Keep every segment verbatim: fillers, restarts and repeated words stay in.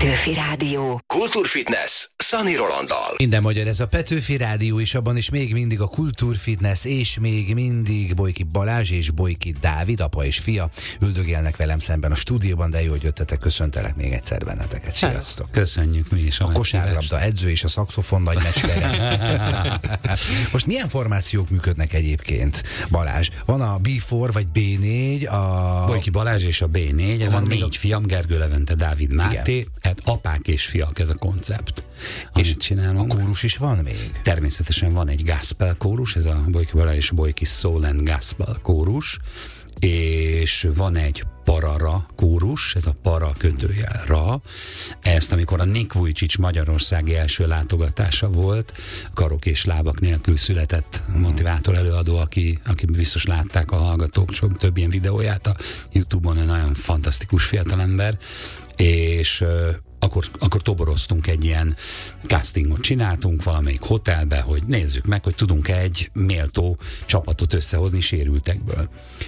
Petőfi Rádió. Kultúrfitness Szani Rolanddal. Minden magyar, ez a Petőfi Rádió, és abban is még mindig a Kultúrfitness, és még mindig Bolyki Balázs és Bolyki Dávid, apa és fia, üldögélnek velem szemben a stúdióban, de jó, hogy jöttetek, köszöntelek még egyszer benneteket. Sziasztok! Köszönjük mi is. A kosárlabda edző és a szaxofon nagymestere. Most milyen formációk működnek egyébként, Balázs? Van a bé négy vagy bé négy, a... Bolyki Balázs és a bé négy, ez van a négy a... fiam, Gergő Levente, Dávid Máté, hát apák és fiak ez a koncept. És csinálunk. A kórus is van még? Természetesen van egy gospel kórus, ez a Bolyki Balázs és Bolyki Soul and Gospel kórus, és van egy parara kórus, ez a para kötőjel ra. Ezt, amikor a Nick Vujicic magyarországi első látogatása volt, karok és lábak nélkül született motivátor előadó, aki, aki biztos látták a hallgatók sok több ilyen videóját a YouTube-on, egy nagyon fantasztikus fiatalember, és Akkor, akkor toboroztunk egy ilyen castingot, csináltunk valamelyik hotelbe, hogy nézzük meg, hogy tudunk-e egy méltó csapatot összehozni sérültekből.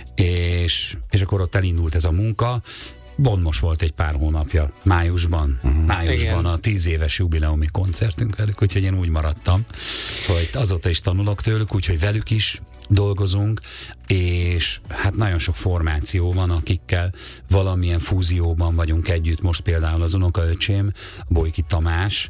És, és akkor ott elindult ez a munka. Bon most volt egy pár hónapja, májusban, uh-huh. májusban Igen. a tíz éves jubileumi koncertünk velük, úgyhogy én úgy maradtam, hogy azóta is tanulok tőlük, úgyhogy velük is dolgozunk, és hát nagyon sok formáció van, akikkel valamilyen fúzióban vagyunk együtt. Most például az unokaöcsém, Bolyki Tamás,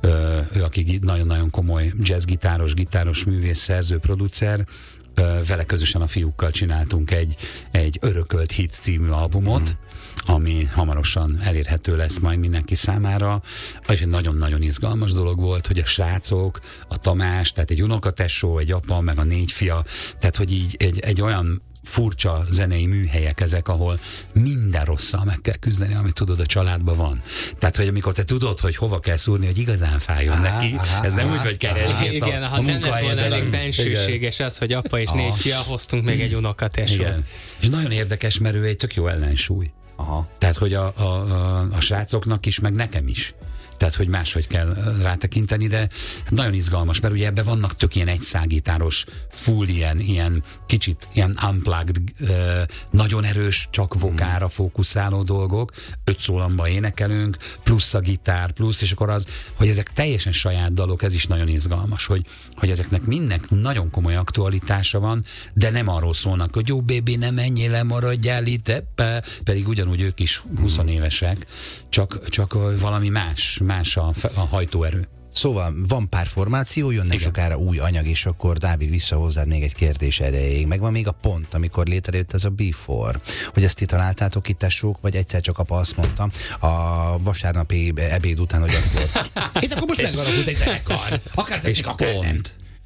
ő aki nagyon-nagyon komoly jazzgitáros, gitáros művész, szerző, producer, vele közösen a fiúkkal csináltunk egy, egy Örökölt Hit című albumot, mm. ami hamarosan elérhető lesz majd mindenki számára. És egy nagyon-nagyon izgalmas dolog volt, hogy a srácok, a Tamás, tehát egy unokatesó, egy apa, meg a négy fia, tehát hogy így egy, egy olyan furcsa zenei műhelyek ezek, ahol minden rosszal meg kell küzdeni, amit tudod, a családban van. Tehát, hogy amikor te tudod, hogy hova kell szúrni, hogy igazán fájjon aha, neki, aha, ez nem aha, úgy, hogy keresgész a, igen, a ha nem lett volna elég bensőséges az, hogy apa és aha. négy fia, hoztunk még egy unokatesót. És nagyon érdekes, mert ő egy tök jó ellensúly. Aha. Tehát, hogy a, a, a, a srácoknak is, meg nekem is. Tehát, hogy máshogy kell rátekinteni, de nagyon izgalmas, mert ugye ebben vannak tök ilyen egyszágítáros, full ilyen, ilyen kicsit ilyen unplugged, uh, nagyon erős, csak vokára fókuszáló dolgok, öt szólamba énekelünk, plusz a gitár, plusz, és akkor az, hogy ezek teljesen saját dalok, ez is nagyon izgalmas, hogy, hogy ezeknek mindnek nagyon komoly aktualitása van, de nem arról szólnak, hogy jó, bébi, ne menjél le, maradjál itt, eppe, pedig ugyanúgy ők is huszonévesek, csak, csak valami más, más a, a hajtóerő. Szóval van pár formáció, jönnek Igen. sokára új anyag, és akkor Dávid, vissza hozzád még egy kérdés erejéig. Megvan még a pont, amikor létrejött ez a bé négy, hogy ezt ti találtátok itt tesók, vagy egyszer csak apa azt mondta a vasárnapi ebéd után, hogy akkor itt akkor most megalakult egy zenekar, akár tetszik, akár nem.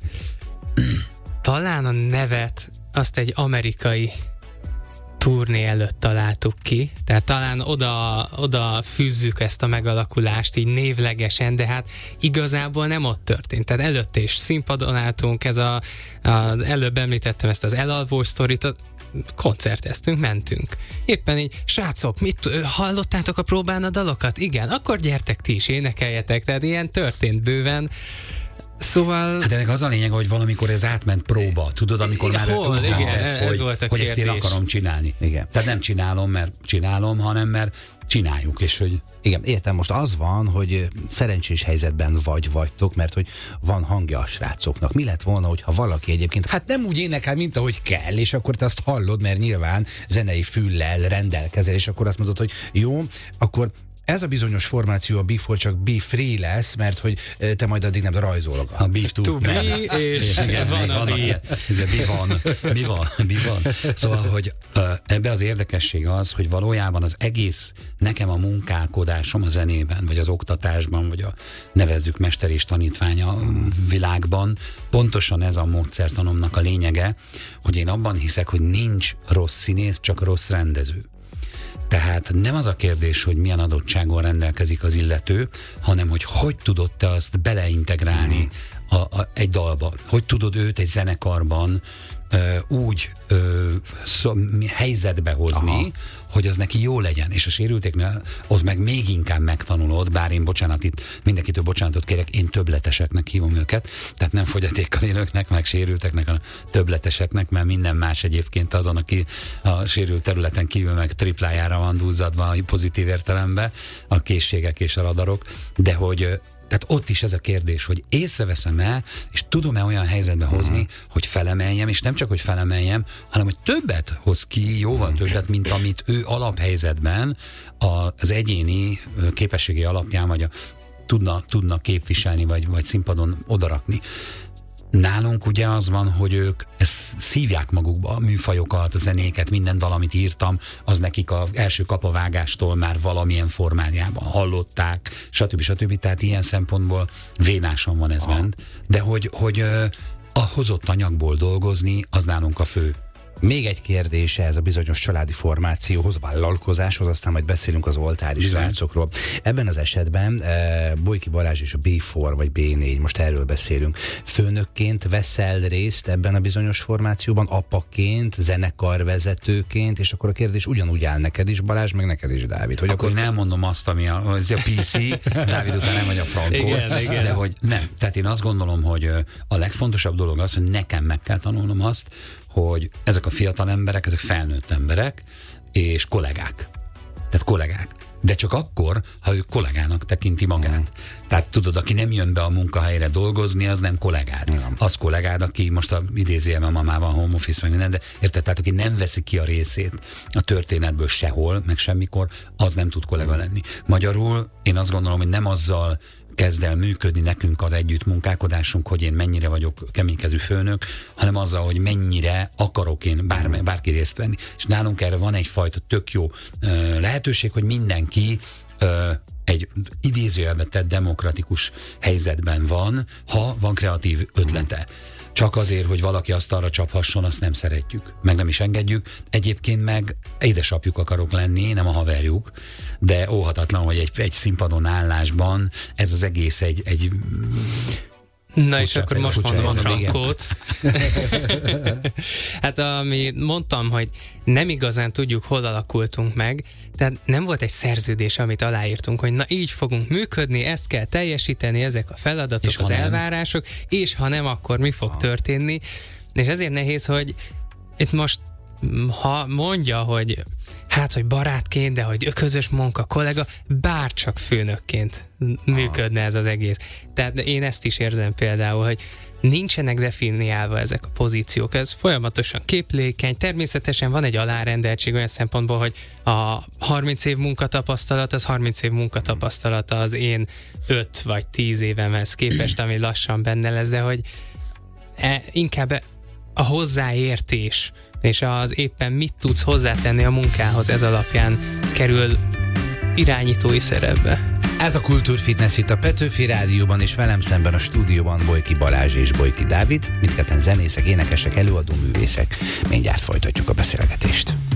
Talán a nevet azt egy amerikai turné előtt találtuk ki, tehát talán oda, oda fűzzük ezt a megalakulást így névlegesen, de hát igazából nem ott történt. Tehát előtte is színpadon álltunk, ez a, az előbb említettem ezt az elalvó sztorit, koncerteztünk, mentünk. Éppen így, srácok, mit hallottátok a próbán a dalokat? Igen, akkor gyertek ti is, énekeljetek, tehát ilyen történt bőven. Szóval... Hát ennek az a lényeg, hogy valamikor ez átment próba. Tudod, amikor már hol, úgy igen, döntesz, ez hogy, hogy ezt én akarom csinálni. Igen. Tehát nem csinálom, mert csinálom, hanem mert csináljuk, és hogy... Igen, értem, most az van, hogy szerencsés helyzetben vagy vagytok, mert hogy van hangja a srácoknak. Mi lett volna, hogyha valaki egyébként, hát nem úgy énekel, mint ahogy kell, és akkor te azt hallod, mert nyilván zenei füllel rendelkezel, és akkor azt mondod, hogy jó, akkor ez a bizonyos formáció, a bé négy csak bé három lesz, mert hogy te majd addig nem rajzologatsz. A bé kettő. És igen, van a bé. Mi van? Mi van? Mi van? Szóval, hogy ebbe az érdekesség az, hogy valójában az egész nekem a munkálkodásom a zenében, vagy az oktatásban, vagy a nevezzük mester és tanítványa világban, pontosan ez a módszertanomnak a lényege, hogy én abban hiszek, hogy nincs rossz színész, csak rossz rendező. Tehát nem az a kérdés, hogy milyen adottságon rendelkezik az illető, hanem hogy hogy tudod te azt beleintegrálni a, a, egy dalba? Hogy tudod őt egy zenekarban ö, úgy ö, szó, helyzetbe hozni, aha, hogy az neki jó legyen, és a sérültéknél ott meg még inkább megtanulod, bár én bocsánat, itt mindenkitől bocsánatot kérek, én többleteseknek hívom őket, tehát nem fogyatékkal élőknek, meg sérülteknek, hanem többleteseknek, mert minden más egyébként azon, aki a sérült területen kívül meg triplájára van duzzadva a pozitív értelemben, a készségek és a radarok, de hogy tehát ott is ez a kérdés, hogy észreveszem-e, és tudom-e olyan helyzetbe hozni, uh-huh. hogy felemeljem, és nem csak, hogy felemeljem, hanem, hogy többet hoz ki, jóval többet, mint amit ő alaphelyzetben az egyéni képességi alapján, vagy a, tudna, tudna képviselni, vagy, vagy színpadon odarakni. Nálunk ugye az van, hogy ők ezt szívják magukba, a műfajokat, a zenéket, minden dal, amit írtam, az nekik az első kapavágástól már valamilyen formájában hallották, stb. stb. Tehát ilyen szempontból vénásan van ez bent. De hogy, hogy a hozott anyagból dolgozni, az nálunk a fő. Még egy kérdés ez a bizonyos családi formációhoz, vállalkozáshoz, aztán majd beszélünk az oltári srácokról. Ebben az esetben e, Bolyky Balázs és a bé négy vagy bé négy, most erről beszélünk. Főnökként veszel részt ebben a bizonyos formációban, apaként, zenekarvezetőként, és akkor a kérdés ugyanúgy áll neked is, Balázs, meg neked is, Dávid. Hogy akkor, akkor én elmondom azt, ami a, az a pé cé, Dávid után nem vagy a Frankó, igen, igen. De hogy nem. Tehát én azt gondolom, hogy a legfontosabb dolog az, hogy nekem meg kell tanulnom azt, hogy ezek a fiatal emberek, ezek felnőtt emberek, és kollégák. Tehát kollégák. De csak akkor, ha ő kollégának tekinti magát. Mm. Tehát tudod, aki nem jön be a munkahelyre dolgozni, az nem kollégád. Mm. Az kollégád, aki most a idézőjelben ma már van home office, meg minden, de érted, tehát aki nem veszi ki a részét a történetből sehol, meg semmikor, az nem tud kollega lenni. Magyarul én azt gondolom, hogy nem azzal kezd el működni nekünk az együttmunkálkodásunk, hogy én mennyire vagyok keménykezű főnök, hanem azzal, hogy mennyire akarok én bármely, bárki részt venni. És nálunk erre van egyfajta tök jó uh, lehetőség, hogy mindenki uh, egy idézőjelbe tett demokratikus helyzetben van, ha van kreatív ötlete. Csak azért, hogy valaki azt arra csaphasson, azt nem szeretjük. Meg nem is engedjük. Egyébként meg édesapjuk akarok lenni, nem a haverjuk, de óhatatlan, hogy egy, egy színpadon állásban ez az egész egy... egy Na és akkor most mondom a Frankót. Hát ami mondtam, hogy nem igazán tudjuk, hol alakultunk meg, tehát nem volt egy szerződés, amit aláírtunk, hogy na így fogunk működni, ezt kell teljesíteni, ezek a feladatok, és az elvárások, és ha nem, akkor mi fog történni. És ezért nehéz, hogy itt most ha mondja, hogy hát, hogy barátként, de hogy közös munka, kollega, bárcsak főnökként működne ez az egész. Tehát én ezt is érzem például, hogy nincsenek definiálva ezek a pozíciók. Ez folyamatosan képlékeny. Természetesen van egy alárendeltség olyan szempontból, hogy a harminc év munkatapasztalat, az harminc év munkatapasztalata az én öt vagy tíz évemhez képest, ami lassan benne lesz, de hogy e, inkább a hozzáértés és az éppen mit tudsz hozzátenni a munkához, ez alapján kerül irányítói szerepbe. Ez a Kultúrfitness itt a Petőfi Rádióban, és velem szemben a stúdióban Bolyky Balázs és Bolyky Dávid, mindketten zenészek, énekesek, előadó művészek. Mindjárt folytatjuk a beszélgetést.